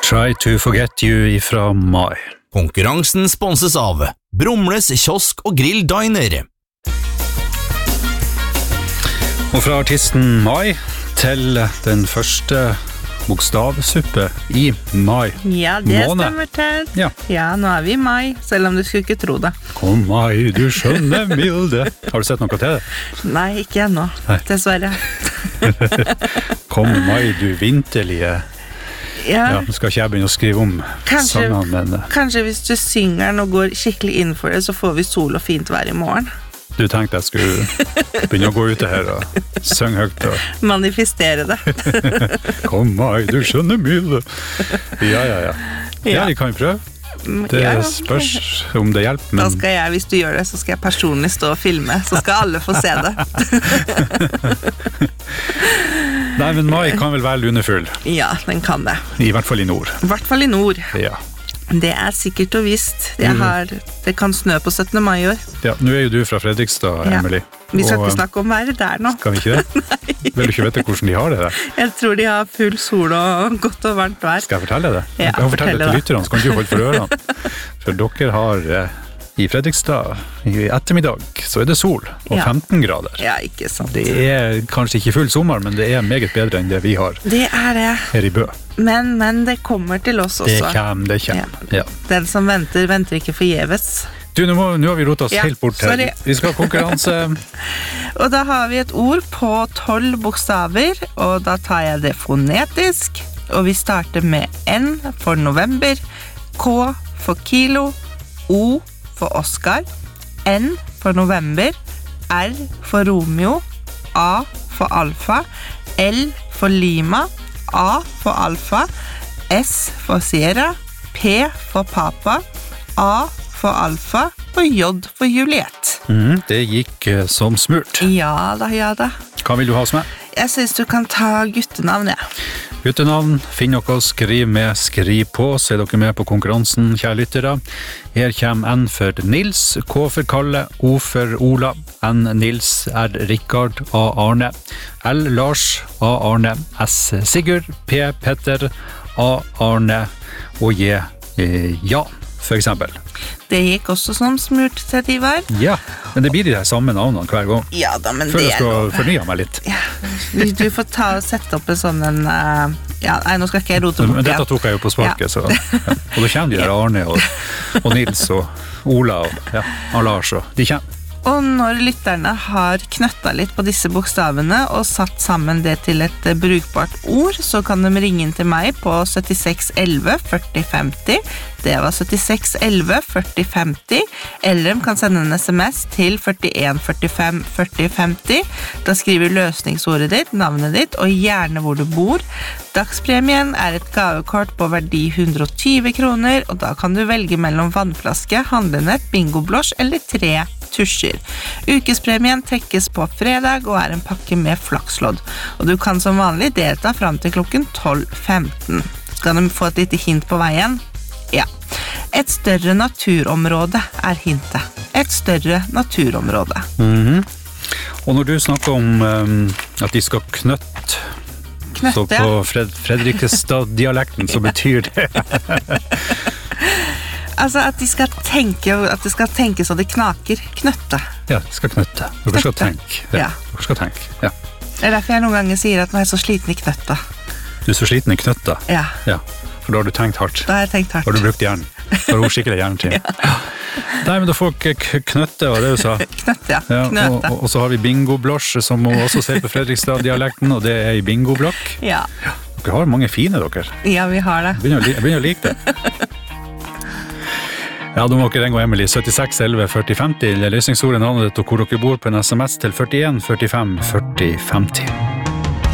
Try to forget you ifra Mai. Konkurransen sponses av Brumles kiosk og grill diner. Og fra artisten Mai til den første bokstavsuppe i mai. Ja, det måned. stemmer til. Ja. Nå vi i mai, selv om du skulle ikke tro det. Kom mai, du skjønne milde. Har du sett noe til det? Nei, ikke ennå, dessverre. Kom mai, du vinterlige. Ja, nå skal ikke jeg begynne å skrive om sangene, men... Kanskje hvis du synger den og går skikkelig inn for det, så får vi sol og fint vær i morgen. Du tenkte jeg skulle begynne å gå ute her og synge høyt og... Manifestere det. Kom mai, du skjønner milde. Ja, vi kan prøve. Det spørs om det hjelper, men... Da skal jeg, hvis du gjør det, så skal jeg personlig stå og filme, så skal alle få se det. Nei, men mai kan vel være lunefull. Ja, den kan det. I hvert fall i nord. I hvert fall i nord. Ja. Det sikkert og visst. Det kan snø på 17. mai i år. Ja, nå jo du fra Fredrikstad, Emily. Vi skal ikke snakke om været der nå. Skal vi ikke det? Nei. Vil du ikke vite hvordan de har det der? Jeg tror de har full sol og godt og varmt vær. Skal jeg fortelle det? Ja, jeg kan fortelle det til lytterne, så kan du holde for ørene. For dere har... I Fredrikstad, i ettermiddag, så det sol, og 15 grader. Ja, ikke sant. Det kanskje ikke full sommer, men det meget bedre enn det vi har. Det det. Her i Bø. Men det kommer til oss også. Det kommer. Ja. Den som venter, venter ikke forgjeves. Du, nå har vi rotet oss helt bort her. Sorry. Vi skal ha konkurranse. Og da har vi et ord på 12 bokstaver, og da tar jeg det fonetisk. Og vi starter med N for november, K for kilo, O for Oscar, N for november, R for Romeo, A for alfa, L for Lima, A for alfa, S for Sierra, P for papa, A for alfa og J for Juliet. Det gikk som smurt. Ja da. Hva vil du ha som er? Jeg synes du kan ta guttenavn, Guttenavn, finn noe, skriv med, skriv på, så dere med på konkurransen, kjære lyttere. Her kommer N for Nils, K for Kalle, O for Ola, N Nils, R Rikard, A Arne, L Lars, A Arne, S Sigurd, P Petter, A Arne og J Jan, for eksempel. Det gikk også som smurt til Ivar. Ja, men det blir de samme navnene hver gang. Ja da, men før jeg skal fornye meg litt. Ja, du får sette opp en sånn nei, nå skal ikke jeg rote bort. Men dette tok jeg jo på sparket, så... Ja. Og da kommer de der Arne og Nils og Ola og Lars, og de kommer. Og når lytterne har knøttet litt på disse bokstavene og satt sammen det til et brukbart ord, så kan de ringe inn til meg på 76 11 40 50. Det var 76 11 40 50. Eller de kan sende en sms til 41 45 40 50. Da skriver du løsningsordet ditt, navnet ditt og gjerne hvor du bor. Dagspremien et gavekort på verdi 120 kroner, og da kan du velge mellom vannflaske, handlenett, bingoblås eller 3 tusjer. Ukespremien trekkes på fredag og en pakke med flakslodd. Og du kan som vanlig delta frem til klokken 12:15. Skal du få et lite hint på veien? Ja. Et større naturområde hintet. Et større naturområde. Og når du snakker om at de skal knøtte, så på Fredrikstad-dialekten, så betyr det... Altså at de skal tenke så det knaker. Knøtte. Ja, de skal knøtte. Dere skal tenke. Ja. Dere skal tenke, ja. Det derfor jeg noen ganger sier at nå jeg så sliten i knøtta. Du så sliten i knøtta? Ja. For da har du tenkt hardt. Da har jeg tenkt hardt. Da har du brukt hjernen. Da har du skikkelig hjernen til. Ja. Nei, men da får dere knøtte, hva det du sa. Knøtte, knøtte. Og så har vi bingoblås, som må også se på Fredrikstad-dialekten, og det i bingoblokk. Ja. Dere har mange fine, dere. Ja, vi har det. Jeg begynner å like det. Ja, da må dere ringe Emily 76 11 40 50, løsningsordet, navnet ditt og hvor dere bor på en sms til 41 45 40 50.